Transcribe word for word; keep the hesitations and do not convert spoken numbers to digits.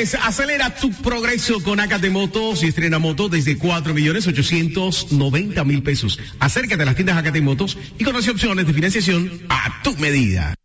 millones. Acelera tu progreso con Acate Motos y estrena moto desde cuatro millones ochocientos noventa mil pesos. Acércate a las tiendas Acate Motos y conoce opciones de financiación a tu medida.